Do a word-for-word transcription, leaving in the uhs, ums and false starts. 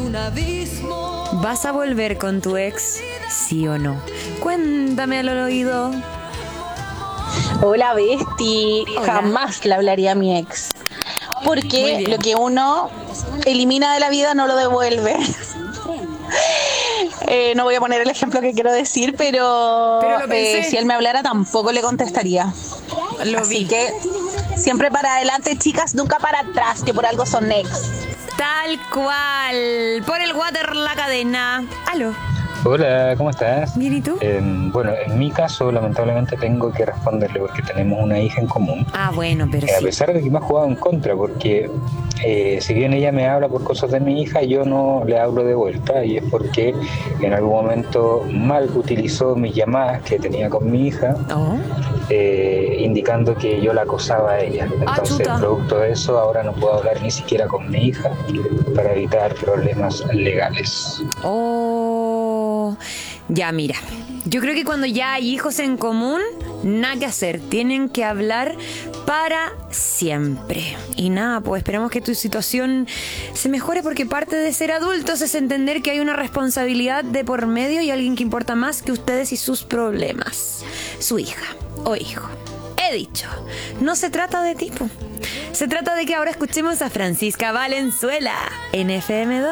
¿Vas a volver con tu ex? ¿Sí o no? Cuéntame al oído. Hola, Besti. Hola. Jamás le hablaría a mi ex. Porque lo que uno elimina de la vida no lo devuelve. eh, no voy a poner el ejemplo que quiero decir, pero, Pero lo pensé. eh, si él me hablara tampoco le contestaría. Lo Así vi. que siempre para adelante, chicas, nunca para atrás, que por algo son ex. Tal cual. Por el water la cadena. Aló. Hola, ¿cómo estás? Bien, ¿y tú? Eh, bueno, en mi caso, lamentablemente tengo que responderle porque tenemos una hija en común. Ah, bueno, pero Eh, a sí. pesar de que me ha jugado en contra, porque eh, si bien ella me habla por cosas de mi hija, yo no le hablo de vuelta, y es porque en algún momento mal utilizó mis llamadas que tenía con mi hija, Oh. eh, indicando que yo la acosaba a ella. Ah, Entonces, chuta. producto de eso, ahora no puedo hablar ni siquiera con mi hija para evitar problemas legales. Oh. Ya, mira. Yo creo que cuando ya hay hijos en común, nada que hacer. Tienen que hablar para siempre. Y nada, pues esperamos que tu situación se mejore, porque parte de ser adultos es entender que hay una responsabilidad de por medio y alguien que importa más que ustedes y sus problemas. Su hija o hijo. He dicho, no se trata de tipo. Se trata de que ahora escuchemos a Francisca Valenzuela en F M dos.